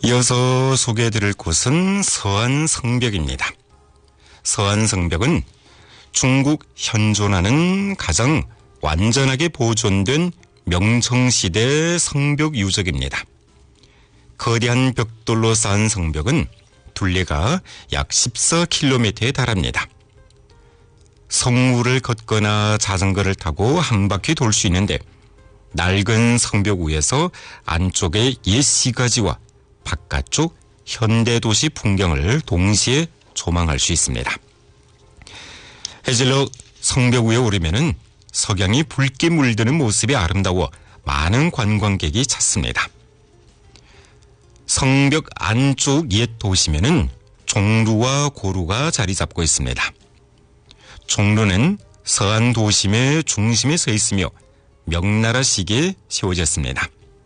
이어서 소개해드릴 곳은 서안성벽입니다. 서안성벽은 중국 현존하는 가장 완전하게 보존된 명청시대 성벽 유적입니다. 거대한 벽돌로 쌓은 성벽은 둘레가 약 14km에 달합니다. 성물을 걷거나 자전거를 타고 한 바퀴 돌 수 있는데 낡은 성벽 위에서 안쪽의 옛 시가지와 바깥쪽 현대도시 풍경을 동시에 조망할 수 있습니다. 해질러 성벽 위에 오르면은 석양이 붉게 물드는 모습이 아름다워 많은 관광객이 찾습니다. 성벽 안쪽 옛 도시면은 종루와 고루가 자리 잡고 있습니다. 종루는 서안 도심의 중심에 서 있으며 명나라식에 세워졌습니다.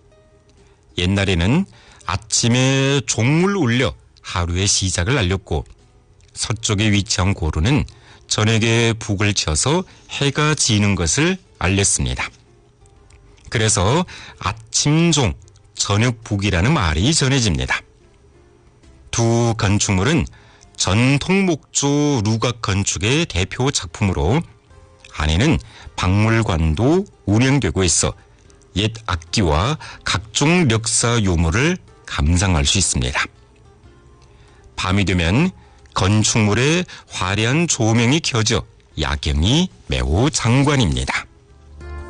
옛날에는 아침에 종을 울려 하루의 시작을 알렸고 서쪽에 위치한 고루는 저녁에 북을 쳐서 해가 지는 것을 알렸습니다. 그래서 아침종, 저녁북이라는 말이 전해집니다. 두 건축물은 전통 목조 루각 건축의 대표 작품으로 안에는 박물관도 운영되고 있어 옛 악기와 각종 멱사 유물을 감상할 수 있습니다. 밤이 되면 건축물에 화려한 조명이 켜져 야경이 매우 장관입니다.